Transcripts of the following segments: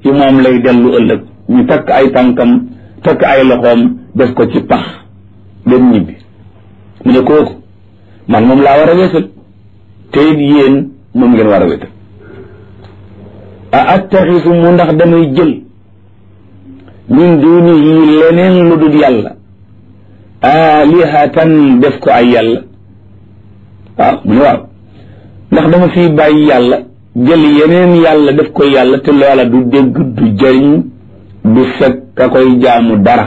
ci moom lay dellu ëllëg ñu takk ay tànkam takk ay loxoom def ko ci pax dem ñibbi mu ne kooku man moom laa war a wéetal te it yéen moom ngeen war a wéetal a attaxisu mu ndax damay jël min dunihi leneen lu dul yàlla alihatan def ko ay yàlla waaw mu ne waaw ndax dama fi bàyyi yàlla jël yeneen yàlla def ko yàlla te loola du dégg du jëriñ du fekk ka koy jaamu dara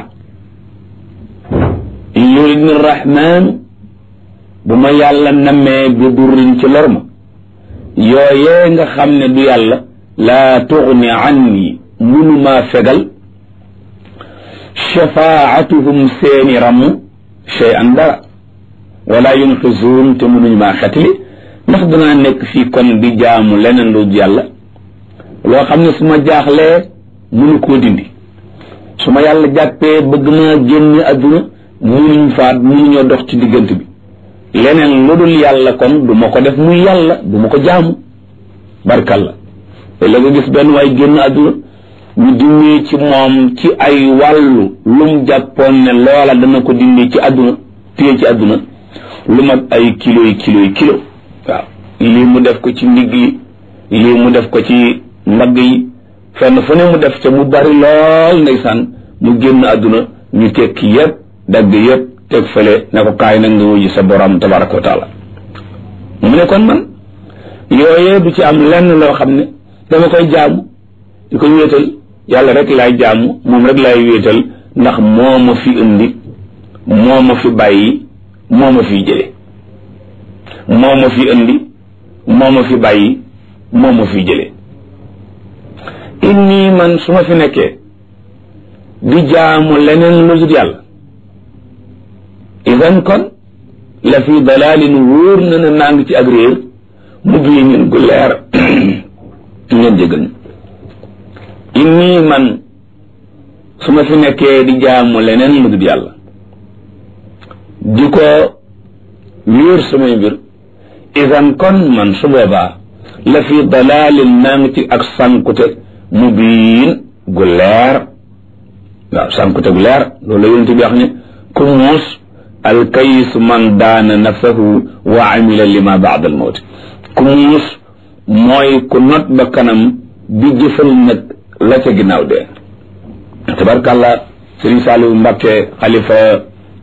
in yuridni rahmaanu bu ma yàlla nammee bi durrin ci lor ma yooyee nga xam ne du yàlla laa tugni anni mënumaa fegal shafaatuhum seeni ramu shay'an dara wala yunqisuun te mënuñu maa xetli ndax danaa nekk fii kon di jaamu leneen lu yàlla loo xam ne su ma jaaxlee mënu koo dindi su ma yàlla jàppee bëgg maa génn adduna mënuñoo dox ci diggante bi leneen lu dul yàlla kon du ma ko def muy yàlla du ma ko jaamu barkalla te la nga gis benn waay génn adduna ñu dindi ci moom ci ay wàllu lum jàppoon ne loola dana ko dindi ci adduna téye ci adduna lu mat ay kilo waaw lii mu def ko ci ndigg yi lii mu def ko ci mbagg yi fenn fu ne mu def ca mu bari lool ndeysaan mu génn adduna ñu tekki yépp dagg yépp teg fële ne ko kaay nag nga wuyu sa borom tabaraka wa taala mu ne kon man yooyee du ci am lenn loo xam ne dama koy jaamu di ko wéetal yàlla rek laay jaamu moom rek laay wéetal ndax moo ma fi indi moo ma fi bàyyi moo ma fi jële moo ma fi indi moo ma fi bàyyi moo ma fi jële inni man su ma fi nekkee di jaamu leneen lu dul yàlla idan kon la fi dalalin wóor na ne naa ngi ci ak réer mu bii ñun gu leer ngeen jégal ñu inni man su ma fi nekkee di jaamu leneen lu dul yàlla di ko wéer samay mbir idan kon man su boobaa la fi dalalin naa ngi ci ak sankute mu biin gu leer waaw sankute gu leer loolu la yonent bi wax ne ku muus alkayis man daana nafsahu wa amila lima baada al mawt ku muus mooy ku not ba kanam di jëfal nag la ca ginnaaw dee tabarkàllah sëriñ Saliou Mbacké xalifa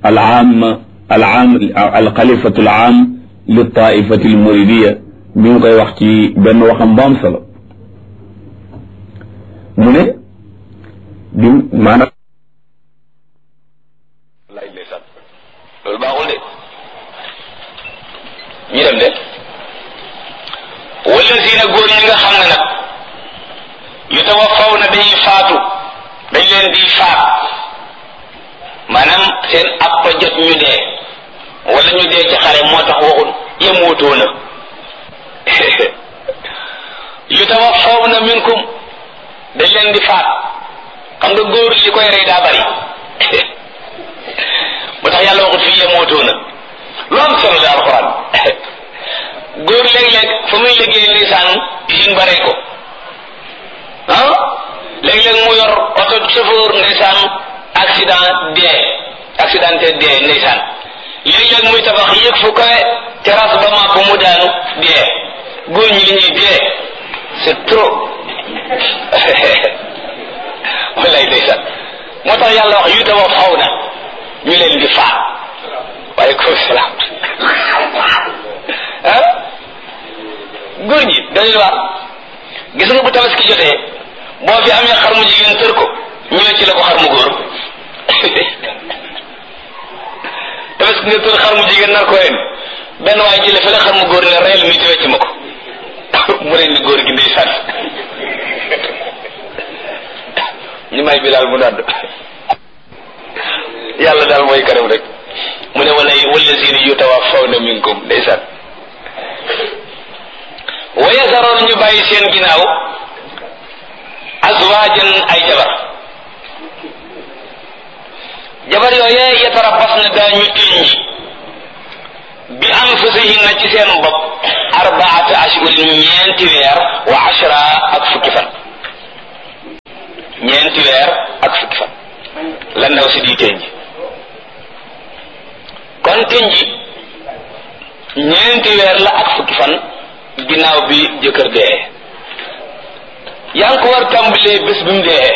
alxalifatu al aam li taifati al muridiya bi ngi koy wax ci benn waxam bu am solo mu ne di maanaam lay ndeysaan loolu baaxul de ñu dem de wallazina góor ñi nga xam ne nag yutawaffawna dañuy faatu dañ leen di faat maanaam seen àpp jot ñu dee wala ñu dee ci xare moo tax waxul yamuutuuna yutawaffawna minkum dañ leen di faat xam nga góor li koy rey daa bari moo tax yàlla waxut fii yamuutuuna lu am solo la alxuraan góor léeg-léeg fa muy liggéey lisaan usine ba rey ko ah léeg-léeg mu yor oto chauffeur ndeysaan accidenté dee ndeysaan léeg-léeg muy tabax yëg fu kawe terrasse ba màpp mu daanu dee góor ñi li ñuy dee c'est trop wallaay ndeysaan moo tax yàlla wax yutawaffawna ñu leen di faat waaleykum salaam ah góor ñi dañuy wax gis nga bu tabaski jotee boo fi amee xar mu jigéen tër ko ñëwee ci la ko xar mu góor tabaski nga tër xar mu jigéen nar ko ren benn waaye jële fële xar mu góor ne reyal mi wecc ma ko mu ren ni góor gi ndeysaan ñu may bi daal mu nàdd yàlla daal mooy kanam rek mu ne wallazina yutawaffawna minkum ndeysaan wa yazaroon ñu bàyyi seen ginnaaw azwaajan ay jabar yooyee yatarabbasna daañu tënj bi anfusihinna ci seen bopp arbaata ashhurin ñeenti weer wa ashra ak fukki fan ñeenti weer ak fukki fan la ndaw si di tënj kon tënj ñeenti weer la ak fukki fan ginnaaw bi jëkkër dee yaa ngi ko war tàmbalee bés bi mu dee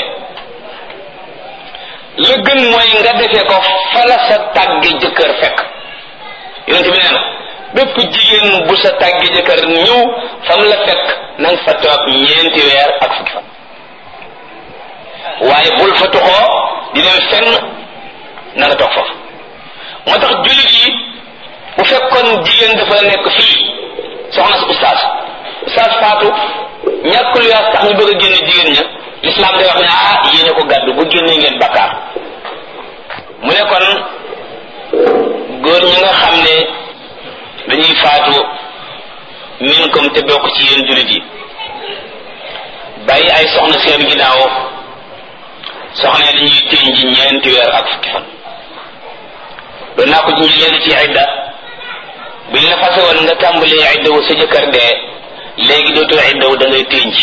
la gën mooy nga defee ko fa la sa tàggi jëkkër fekk yonent bi nee na bépp jigéen bu sa tàggi jëkkër ñëw fam la fekk na nga fa toog ñeenti weer ak fukki fan waaye bul fa toxoo di dem fenn na nga toog foofu moo tax jullit yi bu fekkoon jigéen dafa nekk fii soxna si ustaas faatu ñàkk lu yaas tax ñu bëgg a génne jigéen ña l'islam day wax ne yéene ko gàddu bu génnee ngeen bakkaar mu ne kon góor ñi nga xam ne dañuy faatu min comme te bokk ci yéen jullit yi bàyyi ay soxna seen ginnaaw soxna dañuy tëñ ji ñeenti weer ak fukki fan doon naa ko ci leen ci idda buñ la fase woon nga tàmbalee idda wu sa jëkkër dee léegi dootoo idda wu da ngay tënj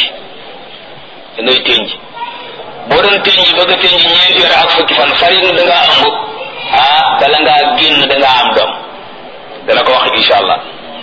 boo doon tënj bëgg a tënj ñeenti weer ak fukki fan farin da ngaa ëmb bala ngaa génn da ngaa am doom dana ko wax insha allah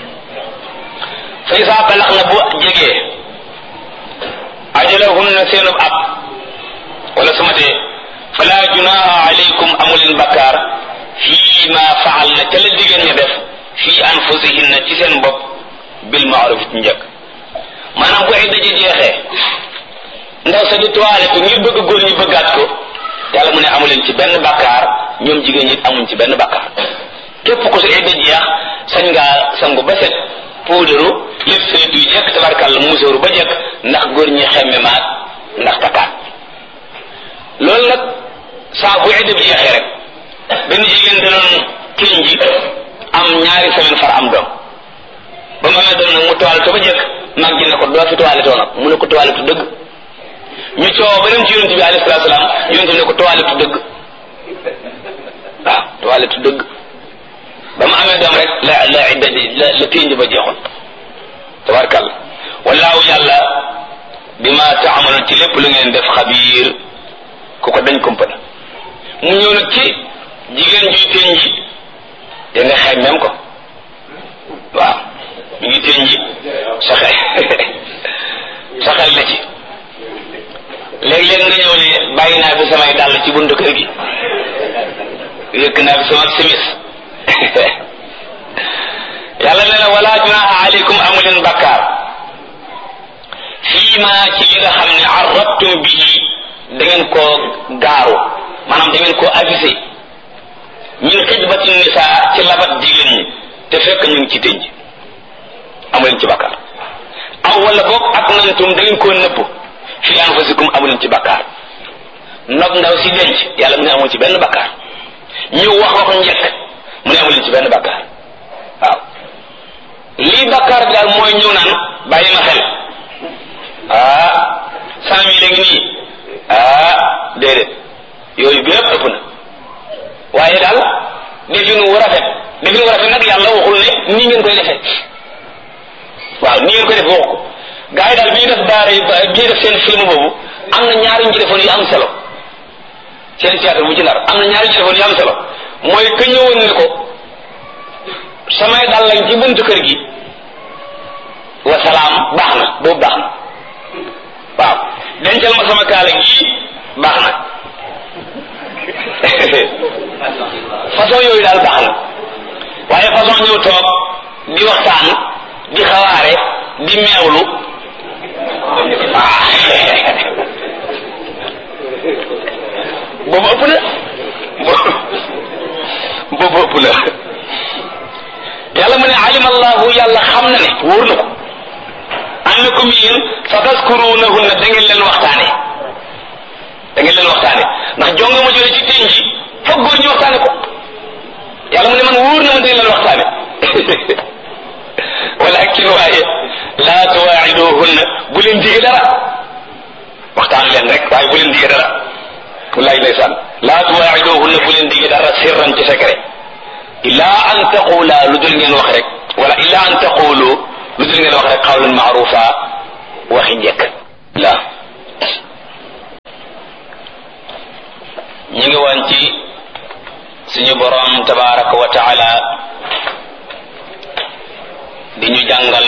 fa isa balax na bu jegee ajalahunna seenub ab wala sumatee fala junaha alaykum amuleen bakkaar fii ma faal na ca la jigéen ña def fii anfusihinna ci seen bopp bil maaruf ci njëkk maanaam bu idda ji jeexee ndaw sa di toilette ngir bëgg góor ñi bëggaat ko yàlla mu ne amuleen ci benn bakkaar ñoom jigéen ñi amuñ ci benn bakkaar képp ku sa idda jeex sañ ngaa sangu ba set puudaru lépp say duy jekk tabarkàlla musóoru ba jekk ndax góor ñi xemme maat ndax takkaat loolu nag saa bu idda bi jeexee rek benn jigéen danoon kiñ ji am ñaari semaine far am doom ba ma amee doom nag mu toilette ba jekk mag ji ne ko doo fi toilette nag mu ne ko toilette dëgg ñu coow ba dem ci yonent bi alayhi salaatu salaam yonent bi ne ko toilette dëgg waaw toilette dëgg ba mu amee doom rek la idda la ténj ba jeexoon tabarkàlla wallaahu yàlla bi ma taamalu ci lépp lu ngeen def xabiir ku ko dañ kumpa mu ñëw nag ci jigéen juy ténj te nga xeeb même ko waaw mi ngi ténj saxel la ci léeg-léeg nga ñëw ne bàyyi naa fi samay dàll ci buntu kër gi yëkk naa fi sama simis yàlla nee na wala junaha aleykum amuleen bakkaar fii ma ci li nga xam ne arrabtum bihi da ngeen koo gaaru maanaam da ngeen koo avisé min xidbati nisaa ci labat jigéen ñi te fekk ñu ngi ci tënj amuleen ci bakkaar aw wala boog ak nantum da ngeen koo nëbb fi anfusikum amuleen ci bakkaar nopp ndaw si denc yàlla mu ne amoon ci benn bakkaar ñëw wax njëkk mu ne amuleen ci benn bakkaar waaw lii bakkaar bi daal mooy ñëw naan bàyyi ma xel 100 000 ngi nii déedéet yooyu bi yëpp ëpp na waaye daal defin wu rafet nag yàlla waxul ne nii ngeen koy defee waaw nii ngeen koy defee waxu ko gars yi daal bi ñu def baare yi bi ñu def seen film boobu am na ñaari ñu defoon yu am solo seen théâtre bu ci nar am na ñaari ñu defoon yu am solo mooy ka ñëwoon ne ko samay dal lañ ci buntu kër gi wasalaam baax na boobu baax na waaw dencal ma sama kaala gi baax na façon yooyu daal baax na waaye façon ñëw toog di waxtaan di xawaare di meewlu boobu ëpp na boobu ëpp na yàlla mu ne alima allahu yàlla xam na ne wóor na ko annakum yéen sa taskurunahunna da ngeen leen waxtaane ndax jonga ma jële ci teen ji foog góor ñu waxtaane ko yàlla mu ne man wóor na ma da ngeen leen waxtaane walakin waaye laa tuwaa'iduhunna bu leen dige dara waxtaan leen rek waaye bu leen dige dara wallahi ndeysaan laa tuwaa'iduhunna bu leen dige dara sirran ci secret illa an taqula lu dul ngeen wax rek wala illa an taqulu lu dul ngeen wax rek qawlan ma'rufa waxi njëkk la ñu ngi woon ci suñu borom tabaraka wa taala di ñu jàngal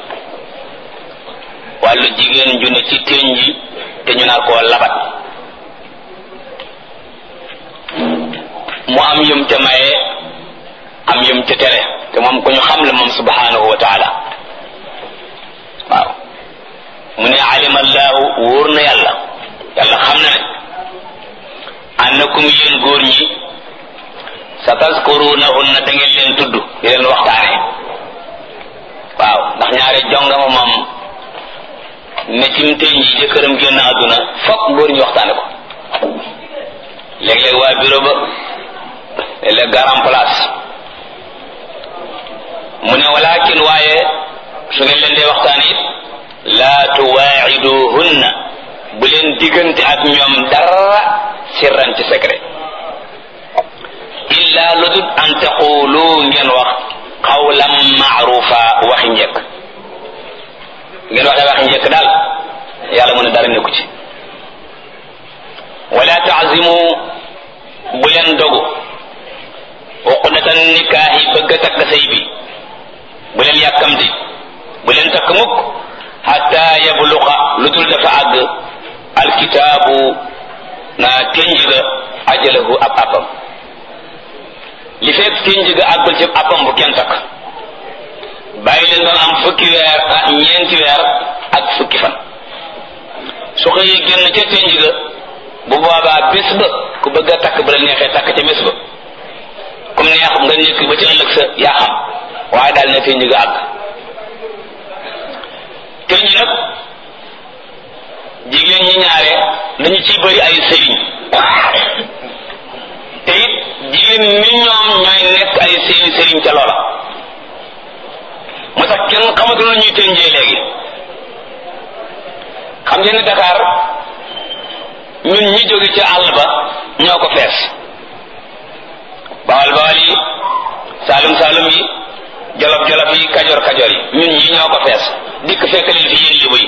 wàllu jigéen ju ne ci téñ ji te ñu naan koo labat mu am yum ca maye am yum ca tere te moom ku ñu xam la moom subhanahu wa taala waaw mu ne alima allahu wóor na yàlla xam na ne annakum yéen góor ñi satazkurunahunna da ngeen leen tudd di leen waxtaane waaw ndax ñaare jongama moom ne cim téñ yi jëkkëram génn àdduna fokk góor ñi waxtaane ko léeg-léeg waa bureau ba léeg-léeg garam place mu ne walakin waaye su ngeen leen dee waxtaane it laa tuwaa'iduhunna bu leen diggante ak ñoom dara sirran ci secret illa lu dul an taqulu ngeen wax qawlan ma'rufa waxi njëkk ngeen waxee waxi njëkk daal yàlla mu ne dara nekku ci wala ta'zimu bu leen dogu uqdatan nikaahi bëgg a takk sëy bi bu leen yàkkamti bu leen takk mukk hatta yabluqa lu dul dafa àgg alkitaabu na ténj ga ajalahu ab appam li fekk ténj ga àggul ci appam bu kenn takk bàyyi leen doon am fukki weer ak ñeenti weer ak fukki fan su xëyee génn ca ténj ga bu boobaa bés ba ku bëgg a takk ba la neexee takk ca bés ba comme neex nga nekk ba ci ëllëg sa yaa xam waaye daal ne ténj ga àgg ténj nag jigéen ñi ñaare dañu ciy bëri ay sëriñ te it jigéen ni ñoom ñooy nekk ay sëriñ ca loola moo tax kenn xamatu na ñuy ténjee léegi xam ngeen ne Dakar ñun ñi jóge ca àll ba ñoo ko fees bawal bawal yi saalum saalum yi jolof jolof yi kajoor kajoor yi ñun ñi ñoo ko fees dikk fekk leen fi yéen libu yi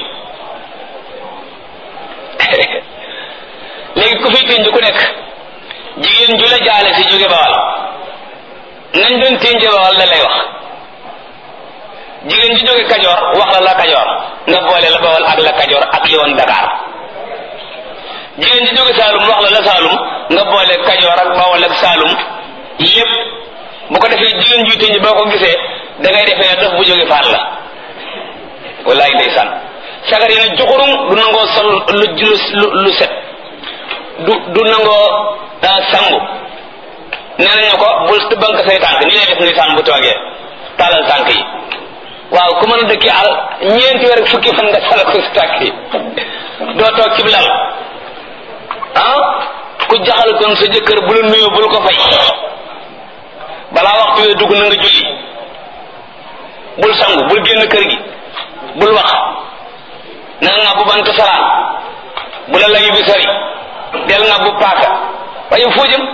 léegi ku fiy ténj ku nekk jigéen ju la jaale si jóge bawal nañ doon ténje bawal la lay wax jigéen ju jóge kajoor wax la kajoor nga boole la bawal ak la kajoor ak li woon Dakar jigéen ju jóge Saalum wax la Saalum nga boole kajoor ak bawal ak Saalum yépp bu ko defee jigéen juy ténj boo ko gisee da ngay defee ne dof bu jóge faat la wallaay ndeysaan sagar yi ne joxurum du nangoo sol lu set du nangoo sangu nee nañu ko bul bank say tànk nii lay def ndeysaan bu toogee taalal tànk yi waaw ku mën a dëkki al ñeenti weer fukki fan nga sala ko si tànk yi doo toog ci lal ku jaxal kon sa jëkkër bu la nuyoo bul ko fay balaa waxtu wee dugg na nga julli bul sangu bul génn kër gi bul wax na nga bu bant saraan bu la layu bi sori del nga bu paaka waaye foo jëm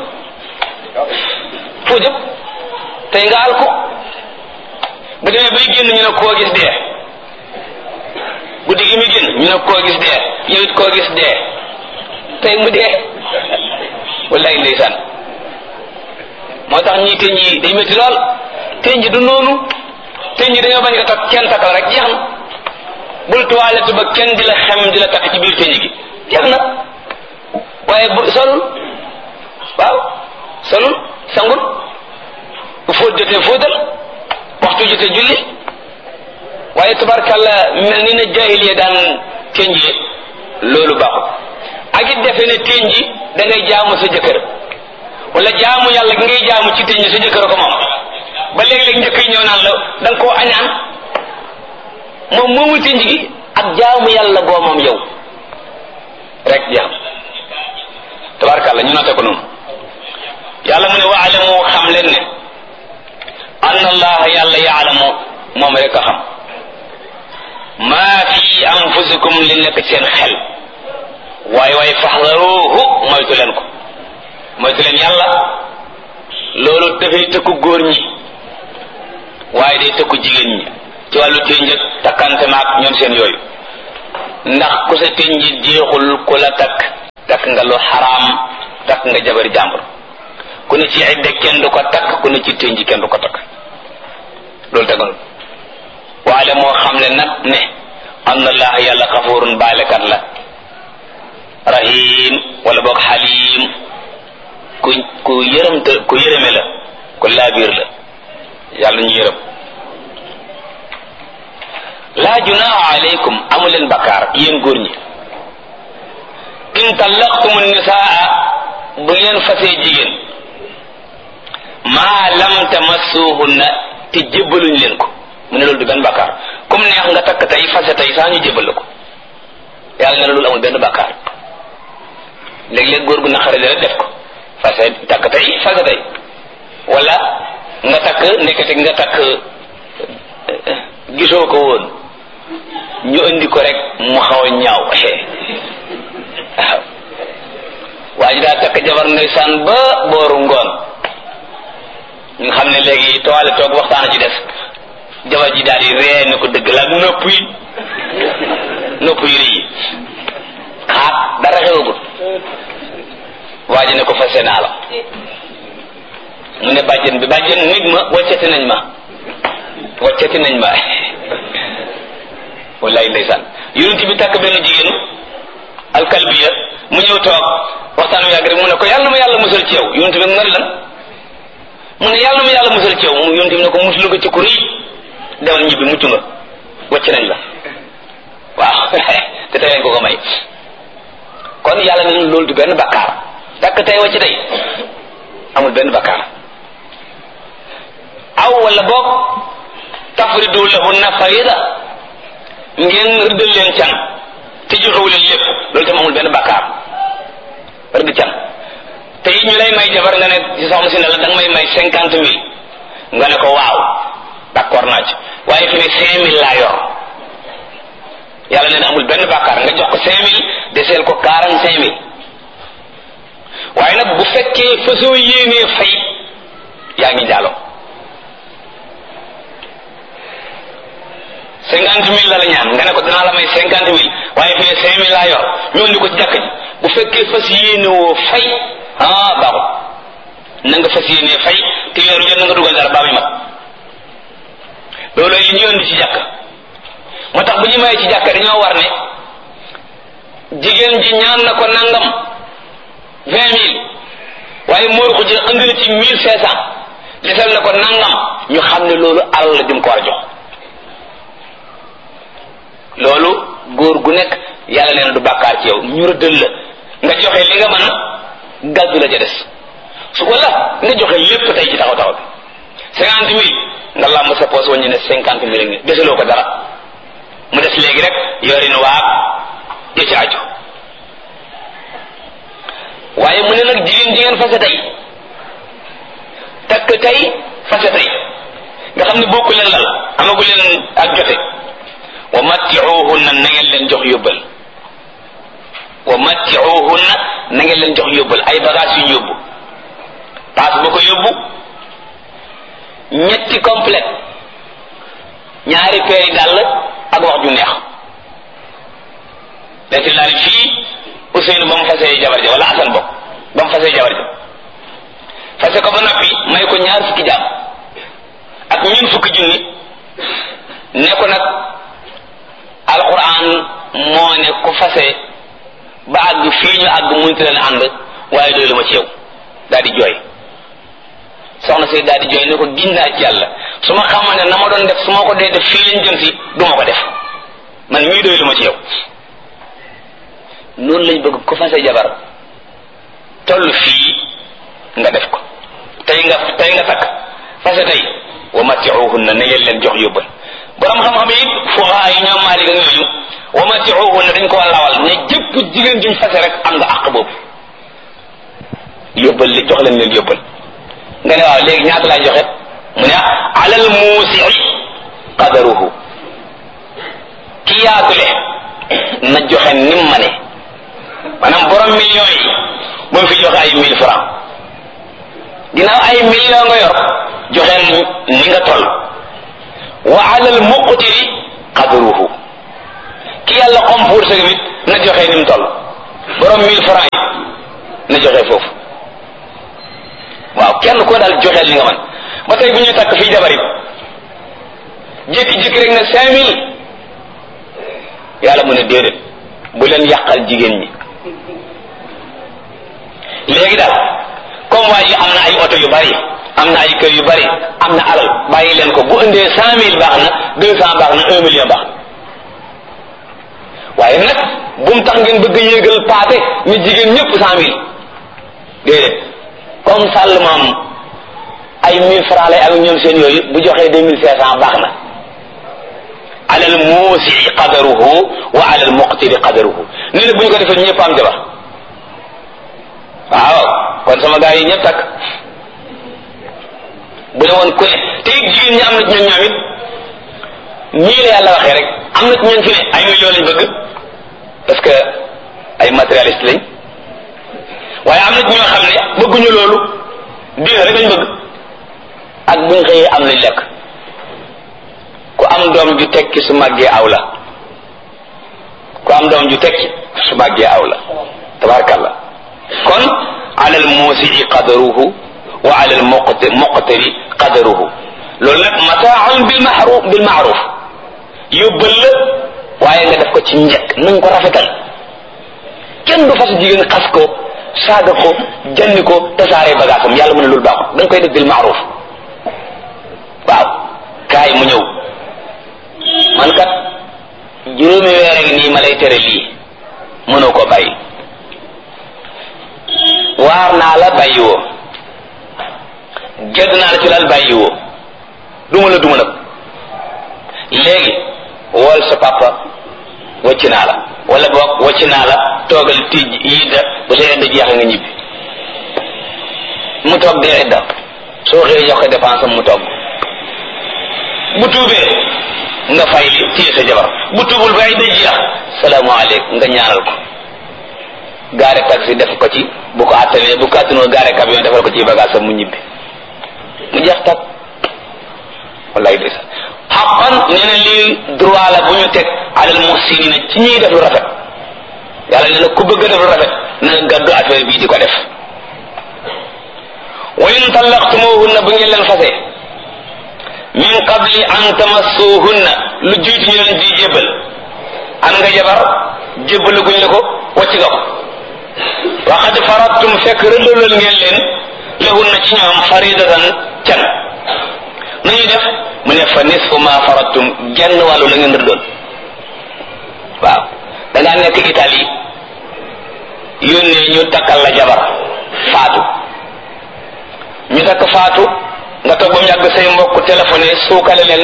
tey nga al ko bu demee bay génn ñu ne koo gis dee guddi gi muy génn ñu ne koo gis dee yow it koo gis dee tey mu dee wallaay ndeysaan moo tax ñii teñ yi day métti lool teñ ji du noonu teñ ji dañoo bañ nga takk kenn takkal rek jeex na bul toilette ba kenn di la xem di la takk ci biir teñ gi jeex na waaye bu solul waaw solul sangul bu fóot jotee fóotal waxtu jotee julli waaye tabarkàlla mel ni na jaahiliya daan teñjee loolu baaxul ak it defe ne teñji da ngay jaamu sa jëkkër wala jaamu yàlla gi ngay jaamu ci teñji sa jëkkër ko moom ba léeg-léeg njëkk yi ñëw naan la da nga koo añaan moom moomu teñji gi ak jaamu yàlla goo moom yow rek jeex tabarkàlla ñu noté ko noonu yàlla mu ne waalamu xam leen ne anna allaha yàlla yaalamu moom rek a xam maa fi anfusikum li nekk seen xel waaye faxdaruhu moytu leen ko moytu leen yàlla loolu dafay tëkku góor ñi waaye day tëkku jigéen ñi ci wàllu ténj ak takkante maak ñoom seen yooyu ndax ku sa ténj jeexul ku la takk nga lu xaraam takk nga jabari jàmbur ku ne ci idda kenn du ko takk ku ne ci tënji kenn du ko takk loolu tegoon waale moo xam ne nag ne anna allah yàlla xafurun baalekat la rahim wala boog xalim ku yërëme la ku laabiir la yàlla ñu yërëm laa junaaha alaykum amu leen bakkaar yéen góor ñi in tallaqtumu nisaa bu ngeen fasee jigéen maa lam tamassuhunna te jébbaluñ leen ko mu ne loolu du benn bakkaar comme neex nga takk tey fase tey saa ñu jébbal la ko yàlla ne loolu amul benn bakkaar léeg-léeg góor gu naqari rek def ko fase takk tey fase tey wala nga takk nekkati nga takk gisoo ko woon ñu indi ko rek mu xaw a ñaaw waaw waa ji daa takk jabar ndeysaan ba booru ngoon nga xam ne léegi toile toog waxtaan ci des jabar ji daal di ree ne ko dëgg la nopp yi rëy dara xewagul waa ji ne ko fase naa la mu ne bàjjen nit ma waccati nañ ma wallaay ndeysaan yonent bi takk benn jigéenu alkalbiya mu ñëw toog waxtaan wi yàgg rek mu ne ko yàlla na ma yàlla musal ci yow yonent bi nga lan mu ne yàlla na ma yàlla musal ci yow mu yonent bi ne ko musul ko ci ku rëy demal ñibbi mucc nga wacc nañ la waaw te tey lañ ko may kon yàlla ne loolu du benn bakkaar takk tey wacc tey amul benn bakkaar aw wala boog tafridu lahunna farida ngeen rëddal leen can te joxewu leen lépp loolu tam amul benn bakkaar rëdd can te it ñu lay may jabar nga ne ci soxna si ne la danga may 50,000 nga ne ko waaw d'accord naa ci waaye fi ne 5,000 laa yor yàlla nee na amul benn bakkaar nga jox ko 5,000 deseel ko 45,000 waaye nag bu fekkee fasoo yéenee fay yaa ngi jàlloo 50,000 la ñaan nga ne ko dinaa la may 50,000 waaye fi ne 5,000 laa yor ñu indi ko ci jàkk ji bu fekkee fas yéene woo fay baaxul na nga fas yéene fay te yoru jot na nga dugal dara baa muy mat loolu li ñu indi ci jàkk moo tax bu ñu mayee ci jàkk dañoo war ne jigéen ji ñaan na ko nangam 20,000 waaye mooru ko jël andi na ci 1,500 desal na ko nangam ñu xam ne loolu alal la jëm ko war a jox loolu góor gu nekk yàlla nee na du bàkkaar ci yow ñu rëddal la nga joxe li nga mën gàddu la ca des su ko la nga joxe lépp tey ci taxaw bi 50,000 nga làmb sa poos waññu ne 50,000 ngi desaloo ko dara mu des léegi rek yorin waag ya ci aju waaye mu ne nag jigéen jigéen fase tey takk tey fase tey nga xam ne bokku leen lal amagu leen ak jote wa matti'uhunna na ngeen leen jox yóbbal wa matti'uhunna na ngeen leen jox yóbbal ay bagages yu ñu yóbbu paas ba ko yóbbu ñetti complète ñaari peeri dàll ak wax ju neex léegi laal fii Ousseynou ba mu fasee jabar ja wala Assane bokk ba mu fasee jabar ja fase ko ba noppi may ko 2 fukki jaam ak 1 fukki junni ne ko nag alquran moo ne ku fase ba àgg fii ñu àgg mënti leen ànd waaye doy lu ma ci yow daal di jooy soxna si daal di jooy ne ko giñ naa ci yàlla su ma xamoon ne na ma doon def su ma ko dee def fii lañ jëm si du ma ko def man mii doy lu ma ci yow noonu lañ bëgg ku fase jabar toll fii nga def ko tey nga takk fase tey wa matti'uhunna na ngeen leen jox yóbbal borom xam-xam yi fuqaha yi ñoom Maalik ak ñooñu wa matti'uhunna dañ ko lawal ne jëpp jigéen juñ fase rek am nga àq boobu yóbbal li jox leen yóbbal nga ne waaw léegi ñaata laay joxe mu ne alal muusi'i qadaruhu ki yaatule na joxe nim ma ne maanaam borom millions yi bu mu fi joxe ay 1,000 francs ginnaaw ay millions nga yor joxe ni nga toll wa alal muqtiri qadruhu ki yàlla xom pour sa mit na joxe ni mu toll borom 1,000 francs yi na joxe foofu waaw kenn koo daal joxeel li nga man ba tey bu ñuy takk fii jabar it jékki-jékki rek ne 5000 yàlla mu ne déedéet bu leen yàqal jigéen ñi léegi daal comme waa ji am na ay oto yu bari am na ay kër yu bari am na alal bàyyi leen ko bu indee 100000 baax na 200 baax na 1 million baax na waaye nag bu mu tax ngeen bëgg a yéegal paate ni jigéen ñëpp 100000 déedéet comme sàll moom ay 1000 francs lay ak ñoom seen yooyu bu joxee 2500 baax na alal muusi qadaruhu wa alal muqtiri qadaruhu nee na bu ñu ko defee ñëpp am jabar waaw kon sama gars yi ñëpp takk bu ne woon ku ne te jigéen ñi am na ci ñoom it nii la yàlla waxee rek am na ci ñoom fi ne ay millions lañ bëgg parce que ay matérialiste lañ waaye am na ci ñoo xam ne bëgguñu loolu diine rek lañ bëgg ak buñ xëyee am lañ lekk ku am doom ju tekki su màggee aw la ku am doom ju tekki su màggee aw la tabarakallah kon alal muusi qadaruhu wa alal muqtiri qadaruhu loolu nag mataaun bil maaruf yóbbal la waaye nga def ko ci njëkk nañ ko rafetal kenn du fas jigéen xas ko saaga ko janni ko tasaaree bagaasam yàlla mu ne loolu baaxul da nga koy def bil maaruf waaw kaay mu ñëw man kat juróomi weer a ngi nii ma lay tere lii mënoo ko bàyyi waar naa la bàyyi woo gedd naa la ci lal bàyyi woo duma nag léegi wool sa papa wacc naa la wala boog wacc naa la toogal tij yidda bu sa yedda jeex nga ñibbi mu toog dee idda soo xëyee jox ko dépense am mu togg bu tuubee nga fay li téye sa jabar bu tuubul ba idda jeex salaamaaleykum nga ñaanal ko gaare taxi def ko ci bu ko attanee bu ko attanoo gaare camion defal ko ci bagage am mu ñibbi mu jeex tag wallaay des xaqan nee na lii droit la bu ñu teg alal muhsinina ci ñuy def lu rafet yàlla nee na ku bëgg a def lu rafet na gàddu affaire bii di ko def wa in tallaqtumuhunna bu ngeen leen fasee min qabli an tamassuhunna lu jiitu ñu leen di jébbal am nga jabar jébbalu guñ la ko wacc nga ko wa qad faradtum fekk rëddalal ngeen leen lahunna ci ñoom faridatan can nu ñuy def mu ne fa nisfu ma faradtum genn wàllu la ngeen rëddoon waaw da ngaa nekk Italie yónnee ñu takkal la jabar faatu ñu takk faatu nga toog ba mu yàgg say mbokk téléphoné suukale leen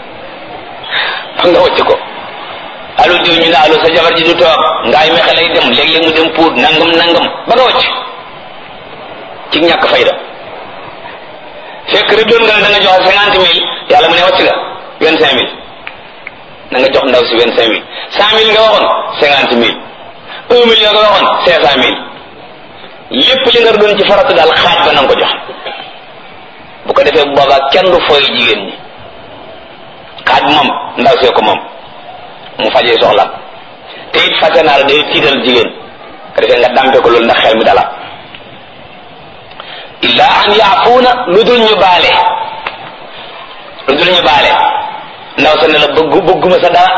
nga wacc ko allo diw ñu ne allo sa jabar ji du toog ngaay mexe lay dem léeg-léeg mu dem puut nangam ba nga wacc ci ñàkk fayda fekk rek doon nga ne da nga joxe 50 000 yàlla mu ne wacc nga 25 000 na nga jox ndaw si 25 000 100 000 nga waxoon 50 000 1 million nga waxoon 500 000 lépp li nga doon ci faratu daal xaaj ba na nga ko jox bu ko defee boobaa kenn du fooy jigéen ñi xaaj moom ndaw see ko moom mu fajee soxla te it fàtte naa la day tiital jigéen ka defee nga dàmpe ko loolu ndax xel mi dala illa an yaafuuna lu dul ñu baale ndaw sa ne la bëgguma sa dara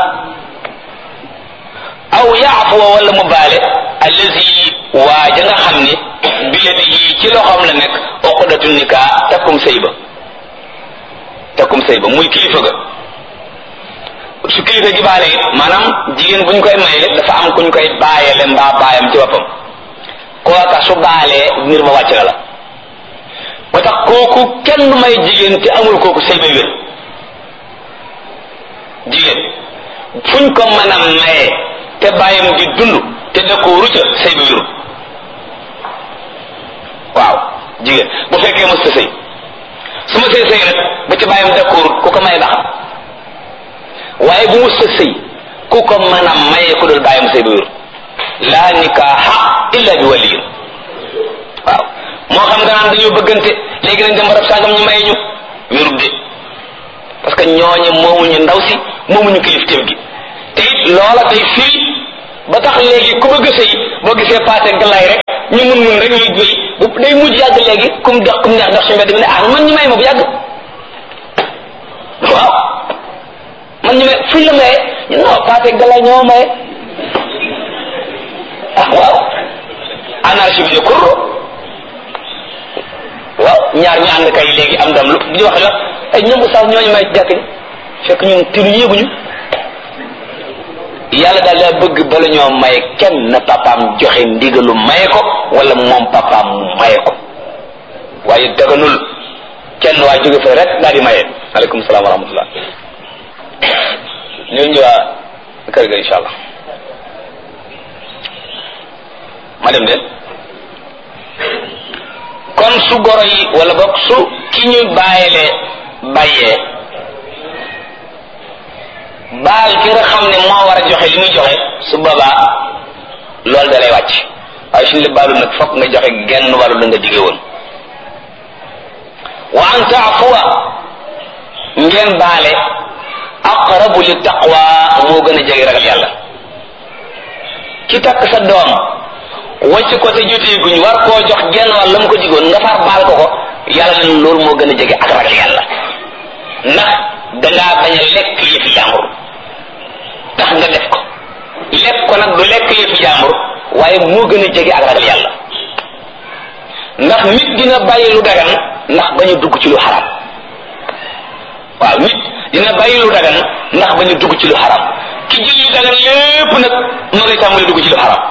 aw yaafuwa wala mu baale allazi waaja nga xam ni biyadihi ci loxoom la nekk uqdatu nikaa takkum sëy ba muy kilifa ga su kilifa gi baale it maanaam jigéen bu ñu koy maye dafa am ku ñu koy bàyyele mbaa baayam ci boppam kooka su baalee mbir ma wàcc na la ba tax kooku kenn du may jigéen te amul kooku sëy ba wér jigéen fuñ ko mën a maye te bàyyam di dund te da ko rucca sëy ba wérul waaw jigéen bu fekkee mos ta sëy su ma sëy nag ba ci bàyyam d'accord ku ko may baax waaye bu mos ta sëy ku ko mën a maye ku dul bàyyam sëy ba wérul laa nikaaha illa bi waliyin waaw moo xam nga naan dañoo bëggante léegi nañ dem barab sàngam ñu may ñu wérul de parce que ñooñu moomuñu ndaw si moomuñu kilifteef gi te it loola day fii ba tax léegi ku bëgg sëy boo gisee paase galay rek ñu mun rek ñuy julli bu day mujj yàgg léegi kum neex dox ci mbedd bi ne man ñu may ma bu yàgg waaw man ñu may fuñ la maye ñu non Paate Gala ñoo maye waaw anarchie bi ne kur waaw ñaar ñu ànd kay léegi am ndam lu di wax la ay ñoom oustaz ñooñu may jàkk fekk ñun tinu yéeguñu yàlla daal daa bëgg bala ñoo maye kenn na papaam joxe ndigalu maye ko wala moom papaam mu maye ko waaye daganul kenn waa jóge fa rek daal di maye. aleykum salaam wa rahmatullah ñun ñu waa kër ga insha allah ma dem de kon su goro yi wala boog su ki ñu bàyyee baal ki nga xam ne moo war a joxe li muy joxe su boobaa loolu da lay wàcc waaye suñu la baalu nag fokk nga joxe genn wàllu la nga dige woon wa an taafuwa ngeen baale aqrabu li taqwa moo gën a jege ragal yàlla ki takk sa doom wàcc ko te joteeguñ war koo jox genn wàll la mu ko digoon nga far baal ko yàlla nañ loolu moo gën a jege ak ragal yàlla ndax dangaa bañ a lekk yëfi jàmbur tax nga def ko lekk ko nag du lekk yëfi jàmbur waaye moo gën a jege ak ragal yàlla ndax nit dina bàyyi lu dagan ndax bañ a dugg ci lu xaram waaw nit dina bàyyi lu dagan ndax bañ a dugg ci lu xaram ki jël lu dagan lépp nag moo ngay tàmbali dugg ci lu xaram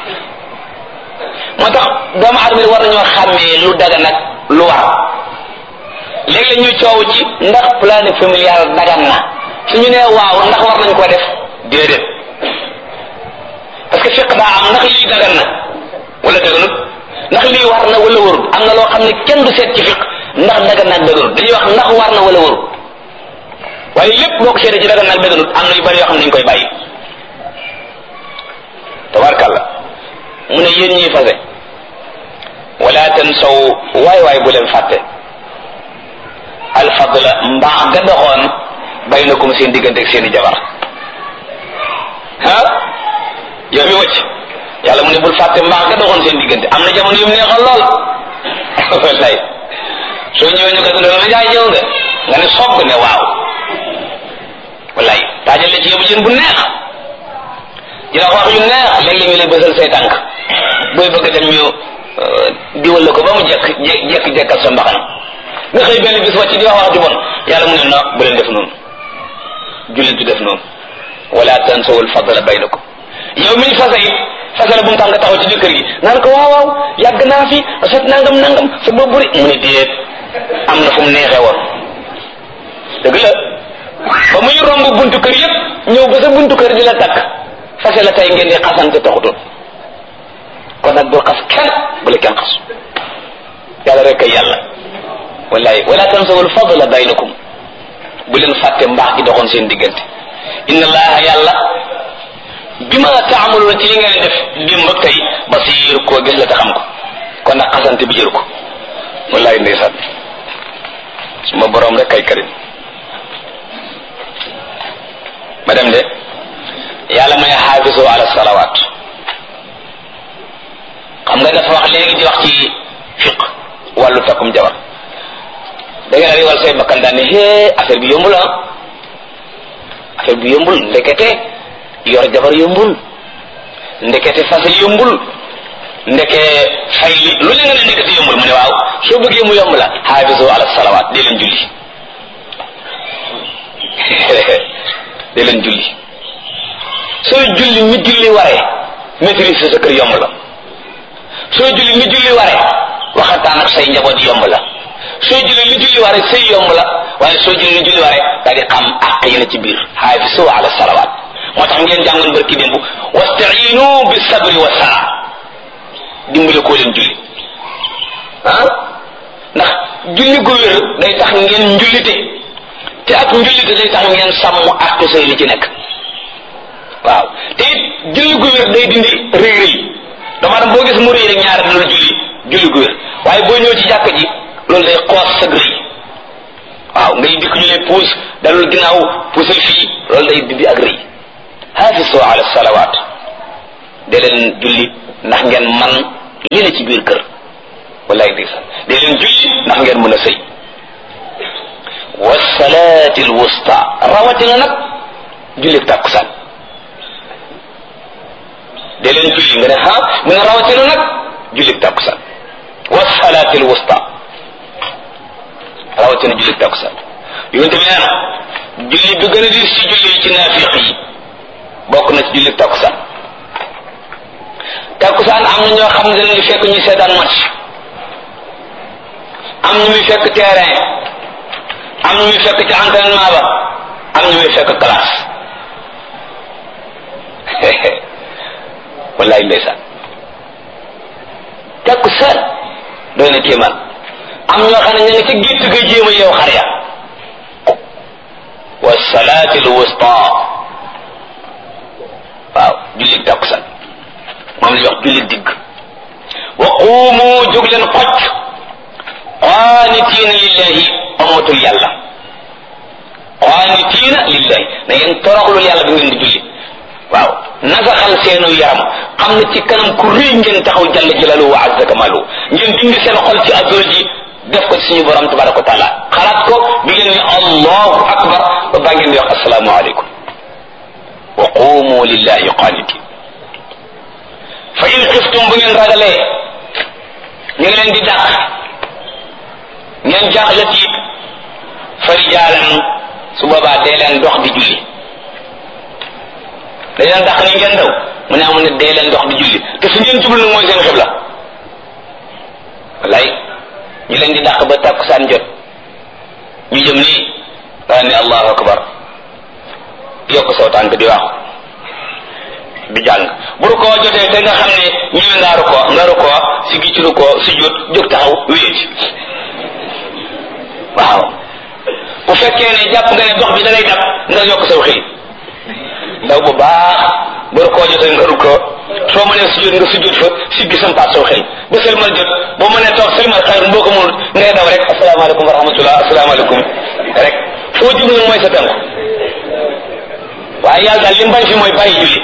moo tax doomu aadama war nañoo xàmmee lu dagan nag lu war léegi la ñuy coow ci ndax planning familial dagan na suñu nee waaw ndax war nañ ko def déedéet parce que fiq daa am ndax lii dagan na wala daganut ndax lii war na wala warut am na loo xam ne kenn du seet ci fiq ndax dagan na ak daganut dañuy wax ndax war na wala warut waaye lépp boo ko seetee ci dagan na ak daganut am na yu bari yoo xam ne dañ koy bàyyi tabarkàlla mu ne yéen ñiy fase wala tansaw waay bu leen fàtte alfadla mbaax ga doxoon baynakum seen diggante ak seeni jabar yow mi wëcc yàlla mu ne bul fàtte mbaax ga doxoon seen diggante am na jamono yu mu neexoon lool wallaay soo ñëwee ñu ko dundal ma jaay ñëw nga ne sogg ne waaw wallaay taajal la ci yóbbu jën bu neex dina wax yu neex léeg-léeg ñu lay bësal say tànk booy bëgg dem ñu diwal la ko ba mu jekk-jekkal sa mbaxana nga xëy benn bis wàcc di wax ju bon yàlla mu ne na bu leen def noonu jullit du def noonu wala tansawul fadla baynakum yow miñ fase it fase la bu mu tax nga taxaw ci jëkkër gi naan ko waaw yàgg naa fi sot nangam sa bopp buri mu ne déet am na fu mu neexee woon dëgg la ba muy romb buntu kër yépp ñëw ba sa buntu kër di la takk fase la tey ngeen di xasante taxutoon kon nag bul xas kenn bu la kenn xas yàlla rek ay yàlla wallahi wala tansawul fadla baynakum bu leen fàtte mbaax gi doxoon seen diggante inna allaha yàlla bima taamaluuna ci li ngeen def démb ak tey basiir koo gis la te xam ko kon nag xasante bi jëru ko wallahi ndeysaan suma borom rek kay karim ma dem de yàlla may xaafisu ala salawaat xam nga dafa wax léegi di wax ci fiq wàllu takkum jabar da ngeen a riwal say bakkan daan ne hee affaire bi yombul affaire bi yombul ndekete yor jabar yombul ndekete fase yombul ndeke fay li lu leen nga ne ndekete yombul mu ne waaw soo bëggee mu yomb la xaafisu ala salawaat dee leen julli dee leen julli sooy julli mi julli waree maîtrise sa kër yomb la sooy julli mi julli waree waxataan ak say njaboot yomb la sooy julli li julli waree say yomb la waaye sooy julli li julli waree daal di xam àq yi na ci biir xaafisu ala salawaat moo tax ngeen jàngoon barki démb wastainu bi sabri wa sala dimbale koo leen julli ndax julli gu wér day tax ngeen njullite te ak njullite day tax ngeen sàmm àq say li ci nekk waaw te it julli gu wér day dindi rëy rëy dama dem boo gis mu rëy rek ñaar dina la julli gu wér waaye boo ñëw ci jàkk ji loolu day xoos sa rëy waaw ngay dikk ñu lay puus dalul ginnaaw puusal fii loolu day dindi ak rëy hafisu ala salawaat de leen julli ndax ngeen man lii la ci biir kër wallaay ndeysaan dee leen julli ndax ngeen mën a sëy wasalaati alwusta rawatina nag julli tàkkusaan dee leen julli nga ne mu ne rawatina nag julli tàkkusaan wasalaati alwusta rawatina julli tàkkusaan yonente bi nee na julli bi gën a diis ci julli ci naafiq yi bokk na ci julli tàkkusaan tàkkusaan am na ñoo xam ne dañuy fekk ñuy seetaan match am ñu muy fekk terrain am ñu muy fekk ci entraînement ba am ñu muy fekk classe wallaay ndeysaan tàkkusaan doy na kéemaan am ñoo xam ne ñu ngi ci gétt ga jéem a yow xar ya wa salaati al wusta waaw julli tàkkusaan moom la ñuy wax julli digg wa quumu jóg leen xocc qaanitiina lillahi amatul yàlla qaanitiina lillahi na ngeen toroxlul yàlla bi ngeen di julli waaw nasaxal seenu yaram xam ne ci kanam ku rëy ngeen taxaw jalla jalaaluhu wa azza kamaaluhu ngeen dindi seen xol ci adduna ji def ko ci suñu borom tabaraka wa taala xalaat ko bi ngeen ni allahu akbar ba baa ngeen di wax assalaamu aleykum wa quumu lillahi qaanitiin fa in xiftum bu ngeen ragalee ñu ngi leen di dàq ngeen jaaxle tiit fa rijaalan su boobaa dee leen dox di julli dañ leen dàq ni ngeen daw mu ne amul ne dee leen dox di julli te su ngeen jublu nag mooy seen xibla wallaay ñu leen di dàq ba takkusaan jot ñu jëm nii daa ne allahu akbar yokk saw tànk di wax di jàng bu rukkoo jotee te nga xam ne ñëwe nga rukkoo si gi ci rukkoo si jot jóg taxaw wéet waaw bu fekkee ne jàpp nga ne dox bi da lay dab nga yokk saw xëy ndaw bu baax bu rukkoo jotee nga rukkoo soo mënee sujjóot nga sujjóot fa siggi sampaat saw xëy ba sëlmal jot boo mënee toog sëlmal xayrun boo ko mënul ngay daw rek asalaamaaleykum wa rahmatullah asalaamaaleykum rek foo jub nag mooy sa tànk waaye yàlla daal li mu bañ fi mooy bàyyi julli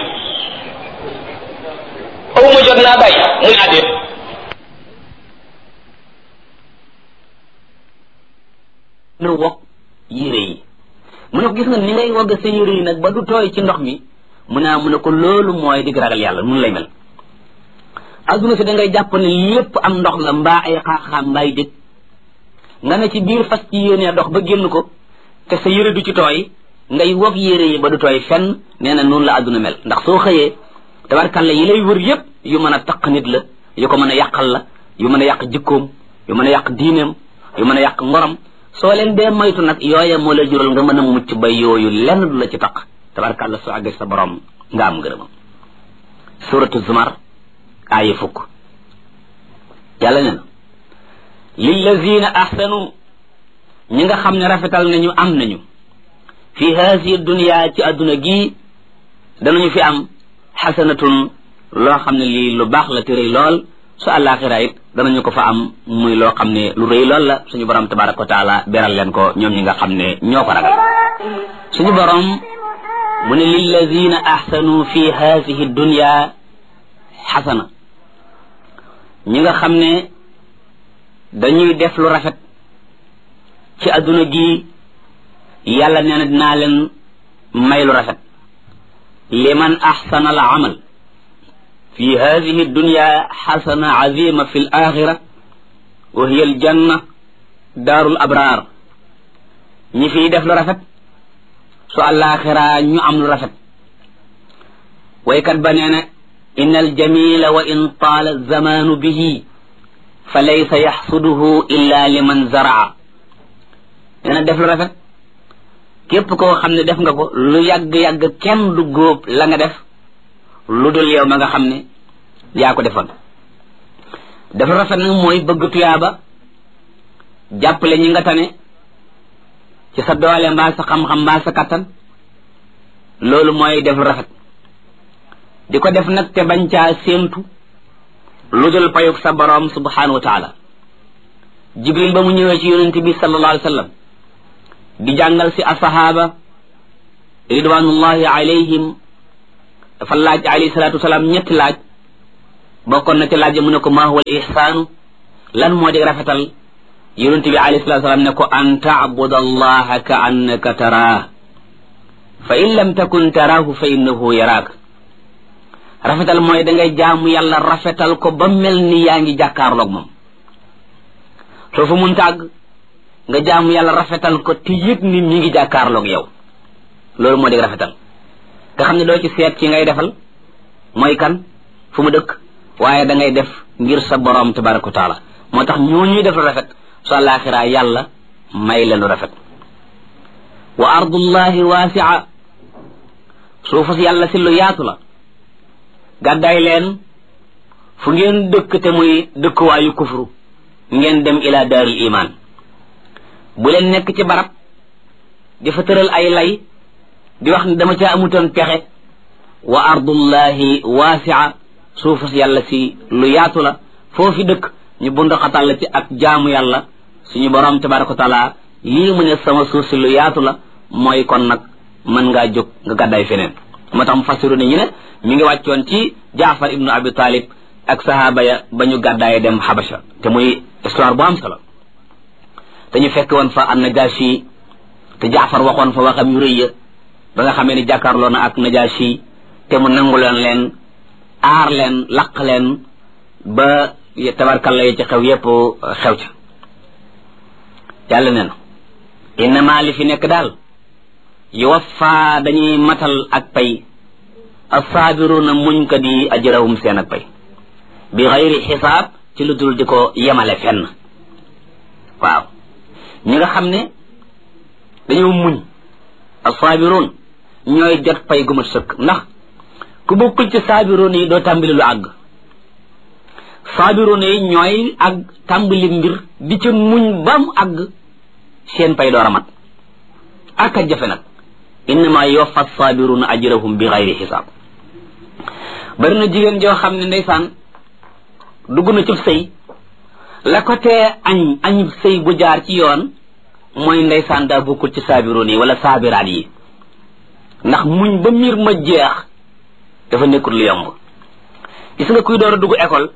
aw ma jot naa bàyyi mu ne àddeet nu wokk yére yi mu ne ko gis nga ni ngay wogg sa yére yi nag ba du tooy ci ndox mi mu ne ko loolu mooy dig ragal yàlla nun lay mel adduna si da ngay jàpp ne lépp am ndox la mbaa ay xaaxaam mbaay dëkk nga ne ci biir fas ci yéenee dox ba génn ko te sa yére du ci tooy ngay wog yére yi ba du tooy fenn nee na noonu la adduna mel ndax soo xëyee tabarkalla yi lay wër yépp yu mën a taq nit la yu ko mën a yàqal la yu mën a yàq jikkoom yu mën a yàq diineem yu mën a yàq ngoram soo leen dee moytu nag yooya moo la jural nga mën a mucc ba yooyu lenn du la ci taq tabarkalla soo àggee sa borom nga am ngërëmam suratu zumar aaya fukk yàlla ne na lillazina ahsanu ñi nga xam ne rafetal nañu am nañu fi haasihi dunya ci adduna gii danañu fi am xasanatun loo xam ne lii lu baax la te rëy lool su àllaaxira it danañu ko fa am muy loo xam ne lu rëy lool la suñu borom tabaraka wa taala beral leen ko ñoom ñi nga xam ne ñoo ko ragal suñu borom mu ne lillazina ahsanu fi haasihi dunya xasana ñi nga xam ne dañuy def lu rafet ci adduna gi yàlla nee na dinaa leen may lu rafet liman ahsana al amal fi hadihi dunya xasana azima fi l axira wa hiya al janna daarul abraar ñi fiy def lu rafet su àllaaxira ñu am lu rafet waykat ba nee na inna al jamila wa in taala zamanu bihi fa laysa yaxsuduhu illa liman zaraa nee na def lu rafet képp koo xam ne def nga ko lu yàgg-yàgg kenn du góob la nga def lu dul yow ma nga xam ne yaa ko defoon def lu rafet nag mooy bëgg tuyaaba jàppale ñi nga tane ci sa doole mbaa sa xam-xam mbaa sa kattan loolu mooy def lu rafet di ko def nag te bañ caa séentu lu dul payug sa borom subhanahu wa taala jibril ba mu ñëwee ci yonente bi sallallahu alayhi wa sallam di jàngal si asahaba ridwanullahi alayhim dafa laaj alayhi salatu wasalaam ñetti laaj bokkoon na ci laaj mu ne ko maa huwa al ihsaanu lan moo di rafetal yonent bi alayhi salatu salaam ne ko an taabuda allaha ka annaka taraah fa in lam takun taraahu fa innahu yaraak rafetal mooy da ngay jaamu yàlla rafetal ko ba mel ni yaa ngi jàkkaarloog moom soo fa mun tàgg nga jaamu yàlla rafetal ko te yëg ni mi ngi jàkkaarloog yow loolu moo di rafetal nga xam ne doo ci seet ci ngay defal mooy kan fu mu dëkk waaye da ngay def ngir sa borom tabaraka wa taala moo tax ñoo ñuy def lu rafet su àllaaxira yàlla may leen lu rafet wa ardullahi waasia suufus yàlla si lu yaatu la gàddaay leen fu ngeen dëkk te muy dëkkuwaayu kufru ngeen dem ila daaril iman bu leen nekk ci barab di fa tëral ay lay di wax ne dama caa amutoon pexe wa ardullahi waasia suufus yàlla si lu yaatu la foofi dëkk ñu bundaxatal la ci ak jaamu yàlla suñu borom tabaraka wa taala lii mu ne sama suuf si lu yaatu la mooy kon nag mën ngaa jóg nga gàddaay feneen moo tax mu fassiru ne ñu ne mi ngi wàccoon ci Jaafar ibnu Abi Talib ak sahaaba ya ba ñu gàddaaye dem Habasha te muy histoire bu am solo te ñu fekk woon fa an Najashi te Jaafar waxoon fa waxam yu rëy ya ba nga xamee ni jàkkaarloo na ak Najashi te mu nangu leen aar leen laq leen ba tabarkalla yi ci xew yépp xew ca yàlla nee na innama li fi nekk daal yuwaffa dañuy matal ak pay assaabiruna muñ ko di ajrahum seen ak pay bi xayri xisaab ci lu dul di ko yemale fenn waaw ñi nga xam ne dañoo muñ assaabirun ñooy jot pay gu mat sëkk ndax ku bokkul ci saabiroon yi doo tàmbali lu àgg saabiroon yi ñooy ak tàmbali mbir di ca muñ ba mu àgg seen pay door a mat ak a jafe nag innama yuwaffa saabiruna ajrahum bi xayri xisaab bari na jigéen joo xam ne ndeysaan dugg na ci sëy la ko tee añub sëy bu jaar ci yoon mooy ndeysaan daa bokkul ci saabiroon yi wala saabiraat yi ndax muñ ba mbir ma jeex dafa nekkul lu yomb gis nga kuy door a dugg école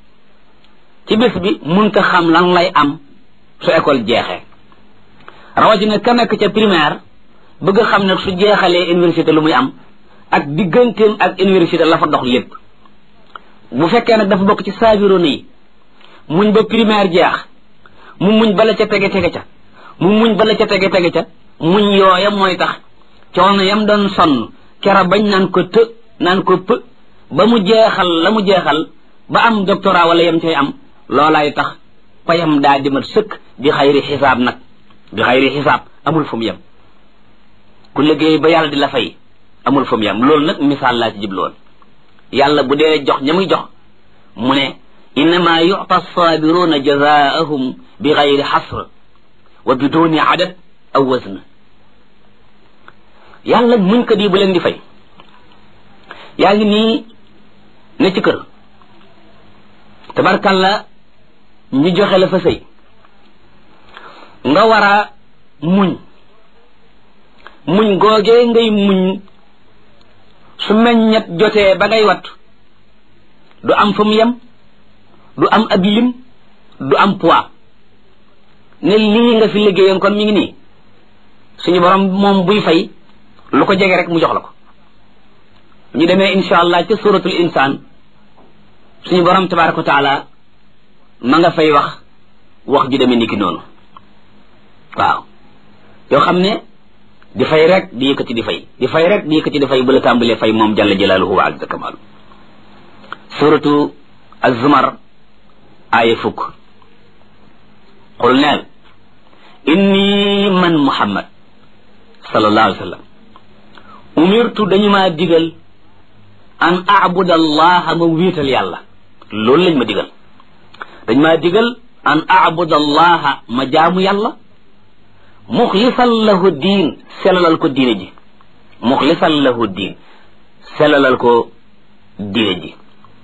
ci bés bi mun ko xam lan lay am su école jeexee rawatina ka nekk ca primaire bëgg xam ne su jeexalee université lu muy am ak digganteem ak université la fa dox lépp bu fekkee nag dafa bokk ci saabiroon yi muñ ba primaire jeex mu muñ bala ca tege ca mu muñ bala ca tege ca muñ yooya mooy tax coono yam doon sonn kera bañ naan ko të ba mu jeexal la mu jeexal ba am doctorat wala yam cay am loolaay tax payam daa di mat sëkk di xayri xisaab nag di xayri xisaab amul fu mu yem ku liggéey ba yàlla di la fay amul fu mu yem loolu nag misaal laa ci jubloon yàlla bu dee jox ña muy jox mu ne innama yu'ta saabiruna jazaahum bi xayri xasr wa biduni adad aw wazn yàlla muñ ko di bu leen di fay yaa ngi nii ne ci kër tabarkalla ñu joxe la fa sëy nga war a muñ googee ngay muñ su meññet jotee ba ngay wat du am fa mu yem du am ab lim du am poids ne lii nga fi liggéeyoon kon mi ngi nii suñu borom moom buy fay lu ko jege rek mu jox la ko ñu demee insha allah ca suratul insaan suñu borom tabaraka wa taala ma nga fay wax ju demee niki noonu waaw yoo xam ne di fay rek di yëkkati di fay di fay rek di yëkkati di fay bu la tàmbalee fay moom jalla jalaaluhu wa azza kamaalu suratu az-zumar aaya 10 qul neel inni man muhammad sallallahu alayhi wa sallam umirtu dañu maa digal an a'buda allaha ma wéetal yàlla loolu lañ ma digal dañ maa digal an a'buda allaha ma jaamu yàlla muxlisan lahu diin selalal ko diine ji muxlisan lahu diin selalal ko diine ji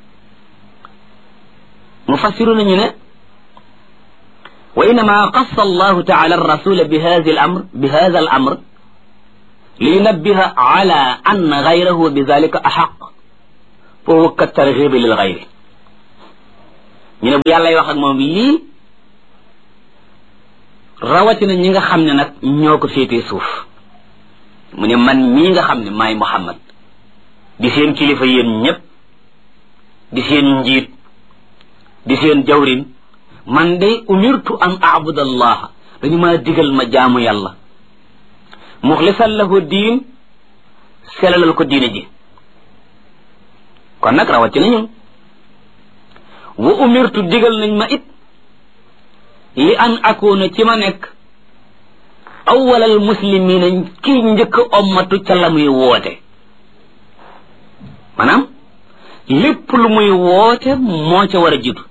mufassiru nañu ne wa innama qassa allahu taala arrasula bi hada al amr liyunabbiha ala anna gayrahu bi dalika axaq فهو كالترغيب للغير ñu ne bu yàllay wax ak moom lii rawatina ñi nga xam ne nag ñoo ko féetee suuf mu ne man mii nga xam ne maay Muhammad di seen kilifa yéen ñépp di seen njiit di seen jawrin man day umirtu an a'budallaha dañu ma digal ma jaamu yàlla muxlisan lahu diin selalal ko diine ji kon nag rawatina ñun wa umirtu digal nañ ma it li an akuna ci ma nekk awwalal muslimina kii njëkk ommatu ca la muy woote maanaam lépp lu muy woote moo ca war a jiitu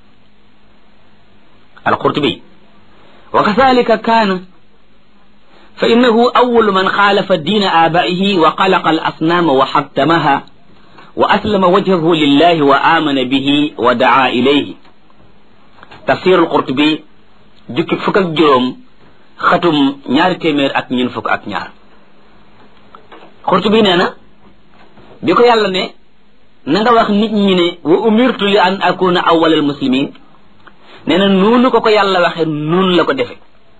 al-Qurtubi wa kadhalika kaana fa innahu awwalu man xaalafa diina aabaihi wa xalaqa al asnaama wa xattamaha wa aslama wajhahu lillahi wa aamana bihi wa daa ilayhi tafsir al-Qurtubi jukki fukk ak juróom xatum 242 Qurtubi nee na bi ko yàlla ne na nga wax nit ñi ne wa umirtu li an akuna awwalal muslimin nee na noonu ko yàlla waxe noonu la ko defe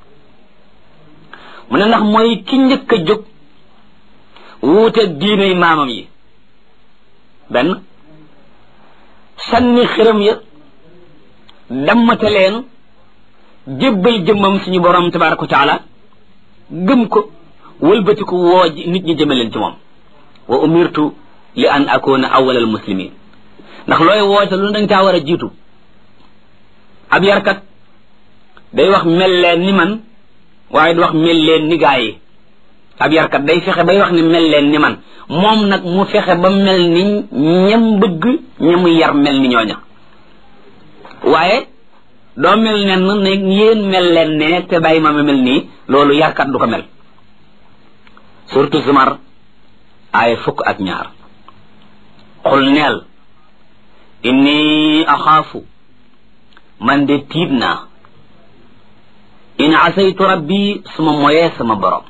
mu ne ndax mooy ki njëkk a jóg wuuteeg diiney maamam yi benn sànni xiram ya dammate leen jébbal jëmmam suñu borom tabaraka wa taala gëm ko wëlbati ko woo nit ñi jëme leen ci moom wa umirtu li an akuna awwalal muslimin ndax looy woote lu dañ caa war a jiitu ab yarkat day wax mel leen ni man waaye du wax mel leen ni gaa yi ab yarkat day fexe bay wax ni mel leen ni man moom nag mu fexe ba mel ni ñam bëgg ñamu yar mel ni ñooña waaye doo mel nen ne yéen mel leen ne te bàyyi ma mel nii loolu yarkat du ko mel surtout Zumar ay 12 xul neel inni axaafu man de tiit naa in asaytu rabbi suma moyee sama borom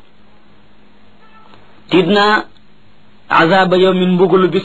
tiit naa azaba yawmin mbugalu bis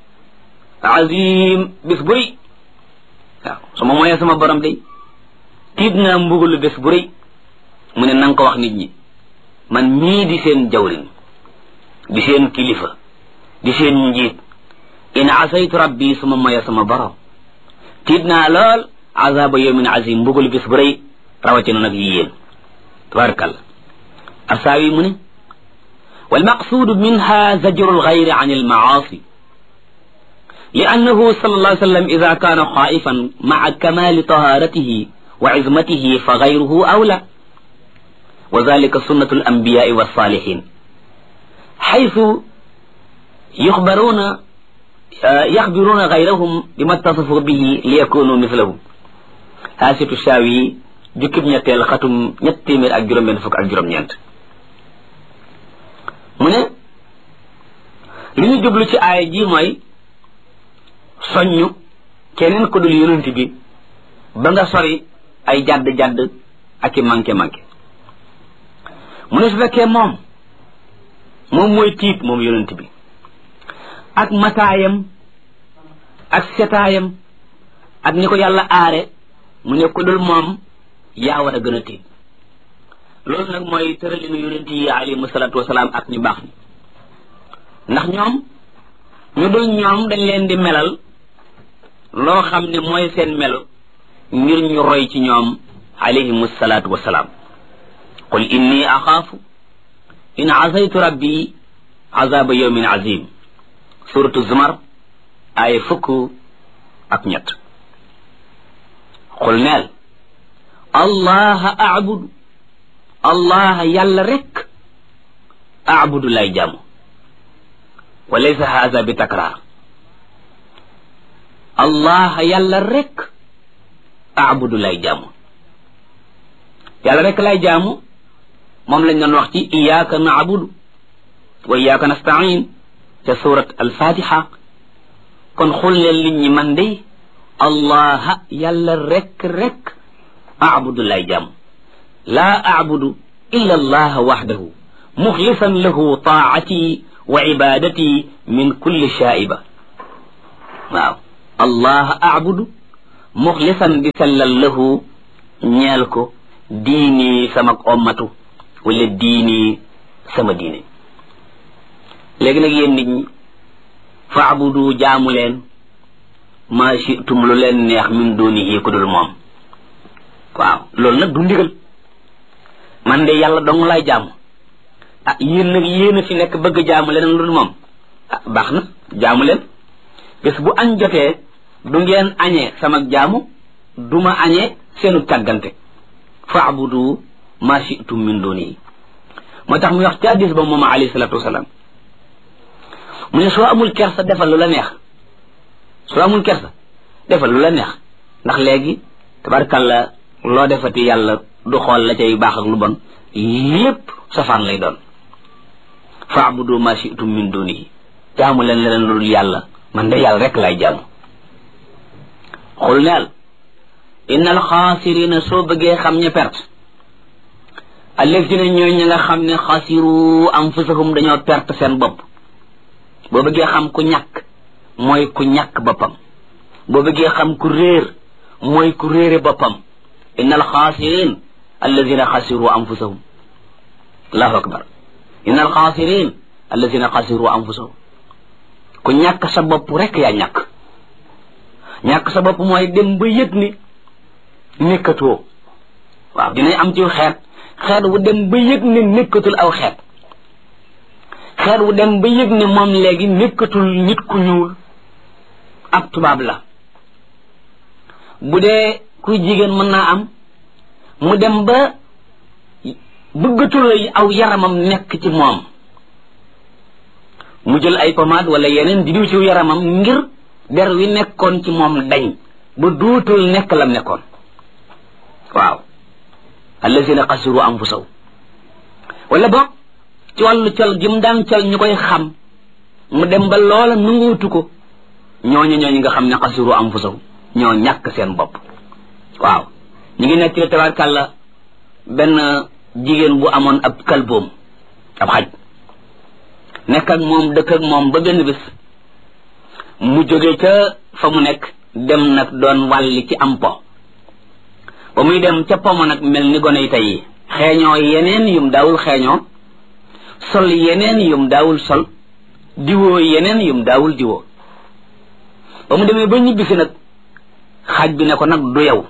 azim bis bu rëy waaw suma moyee sama borom day tiit naa mbugalu bis bu rëy mu ne nanga ko wax nit ñi man mii di seen jawrin di seen kilifa di seen njiit in asaytu rabbi suma moyee sama borom tiit naa lool azaba yawmin azim mbugalu bis bu rëy rawatina nag yi yéen tabarakallah asaawi mu ne والمقصود منها زجر الغير عن المعاصي لأنه صلى الله عليه وسلم إذا كان خائفا مع كمال طهارته وعزمته فغيره أولى وذلك سنة الأنبياء والصالحين حيث يخبرون غيرهم بما اتصفوا به ليكونوا مثلهم هاسة الشاوي جكب نيتيل ختم نيتيمير ak juróom benn fukk ak juróom ñeent mu ne li ñu jublu ci aaya ji mooy soññu keneen ko dul yonent bi ba nga sori ay jadd-jadd ak i manqué-manqué mu ne su fekkee moom mooy tiit moom yonent bi ak mataayam ak setaayam ak ni ko yàlla aare mu ne ko dul moom yaa war a gën a tiit loolu nag mooy tëralinu yonent yi alayhimu salaatu wasalaam ak ñu baax ni ndax ñoom ñu dul ñoom dañ leen di melal loo xam ne mooy seen melo ngir ñu roy ci ñoom alayhimu salaatu wasalaam qul inni axaafu in asaytu rabbi azaba yawmin azim suratu zumar ay 13 qul neel allaha a'budu allah yàlla rek a'budu lay jaamu wa laysa hadha bi takrar allah yàlla rek a'budu lay jaamu yàlla rek lay jaamu moom lañ doon wax ci iyyaka na'budu wa iyyaka nasta'in ca surat al-fatiha kon xul leen nit ñi man de allah yàlla rek a'budu lay jaamu لا أعبد إلا الله وحده مخلصا له طاعتي وعبادتي من كل شائبة واو الله أعبد muxlisan di sellal lahu ñeel ko diini sama ommatu wala diini sama diine léegi nag yéen nit ñi faabudu jaamu leen ma shi'tum lu leen neex min dunihi ku dul moom waaw loolu nag du ndigal man de yàlla dong laay jaamu ah yéen nag yéen a fi nekk bëgg jaamu leneen lu dul moom ah baax na jaamu leen bés bu añ jotee du ngeen añee sama jaamu duma añee seenu càggante faabudu ma shi'tum min dunihi moo tax muy wax ci hadis ba moom alayhi salatu wasalaam mu ne soo amul kersa defal lu la neex soo amul kersa defal lu la neex ndax léegi tabarkalla loo defati yàlla du xool la cay baax ak lu bon lépp safaan lay doon faabudu ma shi'tum min dunihi jaamu leen leneen lu dul yàlla man de yàlla rek lay jaamu xul neel innal xaasirina soo bëggee xam ña perte allazina ñooy ñi nga xam ne xasiru anfusahum dañoo perte seen bopp boo bëggee xam ku ñàkk mooy ku ñàkk boppam boo bëggee xam ku réer mooy ku réere boppam innal xaasirin allazina xasiru anfusahum allahu akbar innal xaasirin allazina xasiru anfusahum ku ñàkk sa bopp rek yaa ñàkk sa bopp mooy dem ba yëg ni nekkatoo waaw dinañ am ci xeet wu dem ba yëg ne nekkatul aw xeet wu dem ba yëg ne moom léegi nekkatul nit ku ñuul ab tubaab la bu dee kuy jigéen mën naa am mu dem ba bëggatul aw yaramam nekk ci moom mu jël ay pommade wala yeneen di diw ci yaramam ngir der wi nekkoon ci moom dañ ba dootul nekk lam nekkoon waaw allazina xasiru anfusahum wala boog ci wàllu col gi mu daan col ñu koy xam mu dem ba loola nanguutu ko ñooñu nga xam ne xasiru anfusahum ñoo ñàkk seen bopp waaw ñu ngi nekk ci tabarkàlla benn jigéen bu amoon ab kalboom ab xaj nekk ak moom dëkk ak moom ba benn bés mu jóge ca fa mu nekk dem nag doon wàlli ci am po ba muy dem ca pomo nag mel ni gone yi tey yi xeeñoo yeneen yum daawul xeeñoo sol yeneen yum daawul sol diwoo yeneen yum daawul diwoo ba mu demee ba ñibbisi nag xaj bi ne ko nag du yow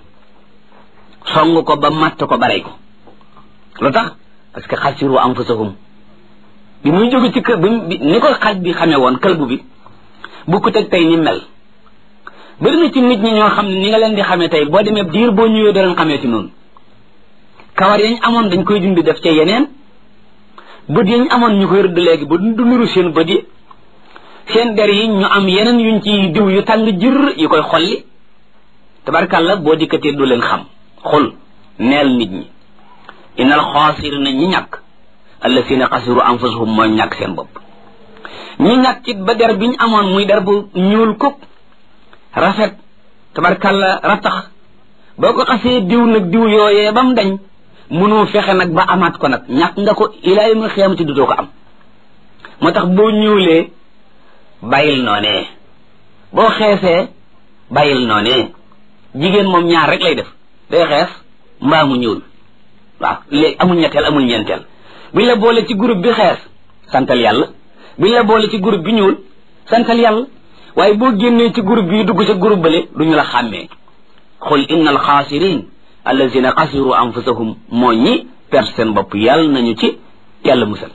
song ko ba matt ko ba rey ko lu tax parce que xasiru anfusahum bi muy jóge ci kër bi ni ko xaj bi xamee woon këlbu bi bu ko teg tey ni mel bëri na ci nit ñi ñoo xam ne ni nga leen di xamee tey boo demee diir boo ñëwee doo leen xamee ci noonu kawar yañ amoon dañ koy dindi def ca yeneen bët yañ amoon ñu koy rëdd léegi ba du nuru seen bët yi seen der yi ñu am yeneen yuñ ci diw yu tàng jër yu koy xolli tabarkàlla boo dikkatee du leen xam xul neel nit ñi innal xaasirina ñi ñàkk allasina xasiru anfusahum mooy ñàkk seen bopp ñi ñàkk it ba der biñ amoon muy der bu ñuul kuk rafet tabarkàlla rattax boo ko xasee diw nag diw yooyee ba mu dañ mënoo fexe nag ba amaat ko nag ñàkk nga ko ilaa yawmil xiyaamati dutoo ko am moo tax boo ñuulee bàyyil noonee boo xeesee bàyyil noonee jigéen moom ñaar rek lay def day xees mbaa mu ñuul waaw léegi amul ñetteel amul ñeenteel buñ la boole ci groupe bi xees santal yàlla buñ la boole ci groupe bi ñuul santal yàlla waaye boo génnee ci groupe bi dugg ci groupe bale duñu la xàmmee xul inna al xaasirin allazina xasiru anfusahum moo ñi perte seen bopp yàlla nañu ci yàlla musal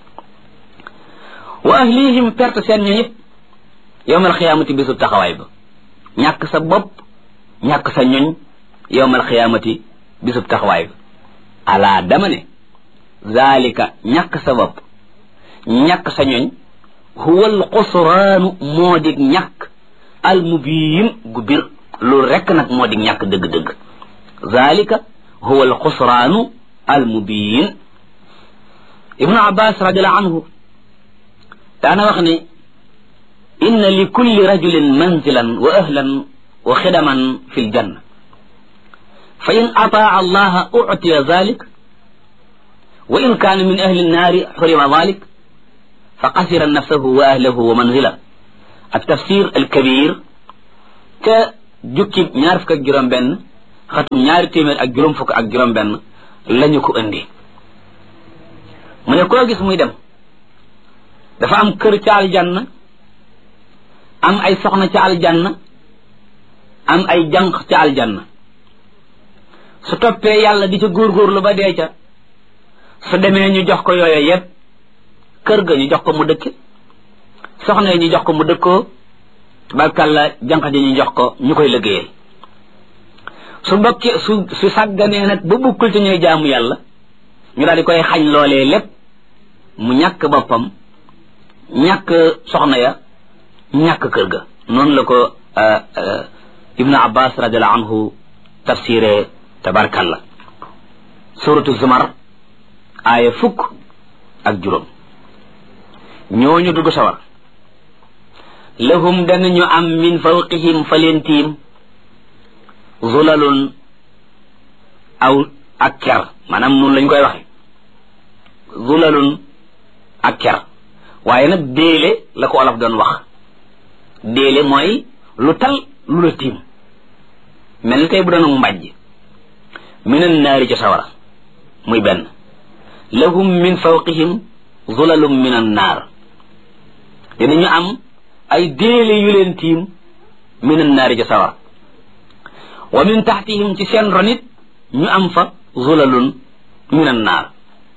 wa ahlihim perte seen ñu ñëpp yowmal xiyaamati bisu taxawaay ba ñàkk sa bopp ñàkk sa ñoñ yowmal xiyaamati bisu taxawaay ba ala dama ne zalika ñàkk sa bopp ñàkk sa ñoñ huwa al xusraanu moo dig ñàkk al mubiin gu bir loolu rekk nag moo dig ñàkk dëgg-dëgg zalika huwa al xusraanu al mubiin ibnu abbas radiallahu anhu daana wax ne inna li kulli rajulin manzilan wa ahlan wa xidaman fi ljanna fa in ataa allaha utiya zalik wa in kaana min ahli nnaari xurima zalik fa xasira nafsahu wa ahlahu wa manzila التفسير الكبير jukki ñaar fukk ak juróom benn xatum ñaari téeméer ak juróom fukk ak juróom benn lañu ko indi mu ne koo gis muy dem dafa am kër ca aljanna am ay soxna ca aljanna am ay jànq ca aljanna su toppee yàlla di ca góorgóorlu ba dee ca su demee ñu jox ko yooyu yépp kër ga ñu jox ko mu dëkk soxna yi ñu jox ko mu dëkkoo barkalla jànq ji ñu jox ko ñu koy liggéeyal su mbokki su sàgganee nag ba bukkul ci ñuy jaamu yàlla ñu daal di koy xañ loolee lépp mu ñàkk boppam ñàkk soxna ya ñàkk kër ga noonu la ko ibnu abbas radiallahu anhu tafsiré tabarkalla suratu zumar aaya fukk ak juróom ñooñu dugg sawar lahum danañu am min fawqihim fa leen tiim zulalun aw ak ker maanaam noonu lañ koy waxe zulalun ak ker waaye nag déele la ko olof doon wax déele mooy lu tal lu la tiim mel ni tey bu doon mbàjj minan naari ca sawara muy benn lahum min fawqihim zulalum minan naar dinañu am ay déele yu leen tiim minan naari ca sawara wa min taxtihim ci seen ronit ñu am fa zulalun minan naar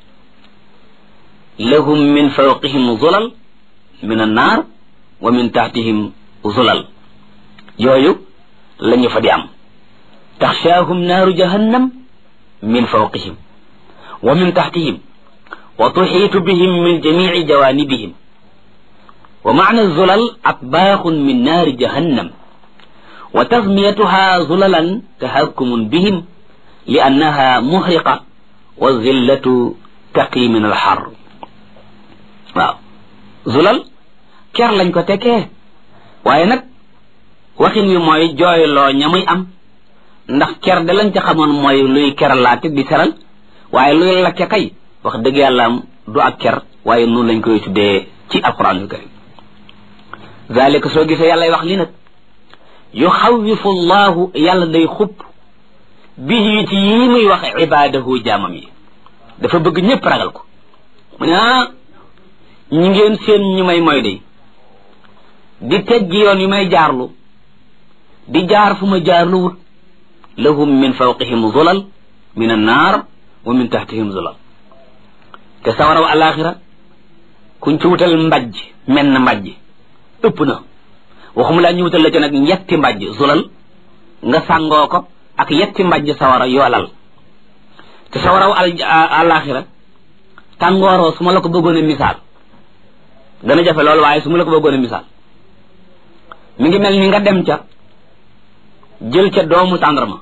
lahum min fawqihim zulal minan naar wa min taxtihim zulal yooyu lañu fa di am taxshaahum naaru jahannam min fawqihim wa min taxtihim wa tuxiitu bihim min jamici jawaanibihim wa macna zulal atbaaxun min naari jahannam wa tasmiyatuha zulalan tahakkumun bihim li annaha muhriqa wa zillatu taqi min alxar waaw zulal ker lañ ko tekkee waaye nag waxin wi mooy jooyloo ña muy am ndax ker de lañ ca xamoon mooy luy keralaate di seral waaye luy lakke kay wax dëgg yàlla am du ak ker waaye noonu lañ koy tuddee ci alquranul karim zalika soo gisee yàllay wax li nag yuxawifu llahu yàlla day xupp bihi ci yi muy wax ibaadahu jaamam yi dafa bëgg ñëpp ragal ko mu ne ñi ngeen seen ñu may moy day di teggi yoon yu may jaarlu di jaar fu ma jaarlu wut lahum min fawqihim zulal min annaar wa min taxtihim zulal te sawaraw alaxira kuñ ci wutal mbajj menn mbajj ëpp na waxuma laa ñu wutal la ca nag yetti mbajj zulal nga sàngoo ko ak yetti mbajj sawara yoolal te sawaraw alaxira tàngooroo su ma la ko bëggoon a misaal dana jafe loolu waaye su ma la ko bëggoon a misaal mi ngi mel ni nga dem ca jël ca doomu tàndarma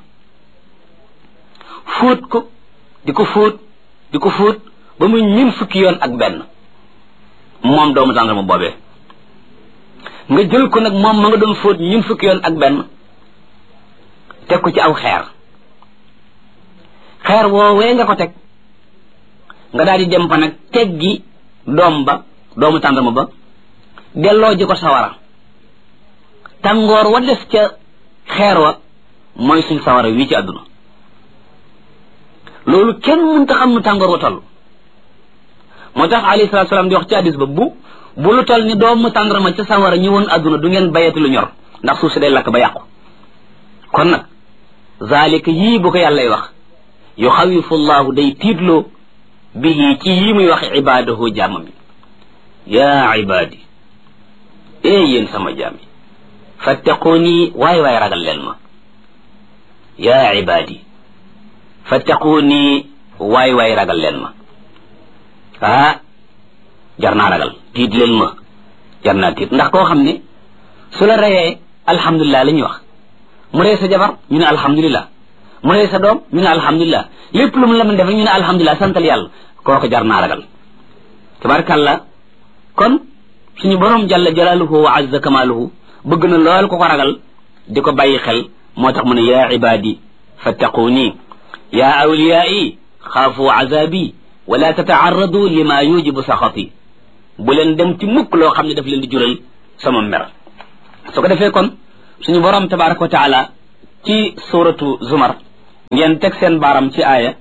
fóot ko di ko fóot ba muy ñun fukki yoon ak benn moom doomu tàndarma boobee nga jël ko nag moom ma nga doon fóot ñun fukki yoon ak benn teg ko ci aw xeer woowee nga ko teg nga daal di dem fa nag teggi doomu tàndarma ba delloo ji ko sawara tàngoor wa des ca xeer wa mooy suñ sawara wii ci àdduna loolu kenn mënta xam nu tàngoor wa toll moo tax alayhi salaatu salaam di wax ci hadis ba bu lu toll ni doomu tàndarma ca sawara ñi woon àdduna du ngeen bayati lu ñor ndax suuf si day lakk ba yàqu kon nag zalika yii bu ko yàllay wax yuxawifu llahu day tiitloo bihi ci yii muy wax ibaadahu jaamam yi yaa ibaadi yéen sama jaam yi fattaquuni waay ragal leen ma yaa ibaadi fattaquuni waay ragal leen ma jar naa ragal tiit leen ma jar naa tiit ndax koo xam ne su la reyee alhamdulilah la ñuy wax mu rey sa jabar ñu ne alhamdulilah mu rey sa doom ñu ne alhamdulilah lépp lu mu la mën def ñu ne alhamdulilah santal yàlla kooku jar naa ragal tabarkàllah kon suñu borom jalla jalaaluhu wa azza kamaaluhu bëgg na lool ko ragal di ko bàyyi xel moo tax mu ne yaa ibaadi fattaquuni yaa awliyaai xaafu azabi wala tataarradu lima yujibu saxati bu leen dem ci mukk loo xam ne daf leen di jural sama mer su ko defee kon suñu borom tabaraka wa taala ci suratu zumar ngeen teg seen baaram ci aaya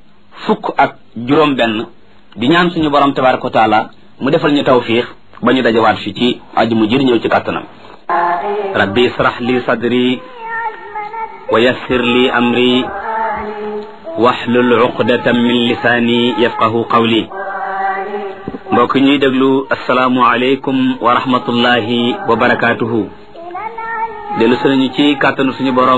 1 di ñaan suñu borom tabaraka wa taala mu defal ñu tawfiix ba ñu dajawaat fi ci aju mu jër ñëw ci kàttanam rabbi israh li sadri wa yassir li amri wahlul uqdatan min lisaani yafqahu qawli mbokk ñuy déglu asalaamu aleykum wa rahmatullahi wa barakaatuhu dellu sunañu ci kàttanu suñu borom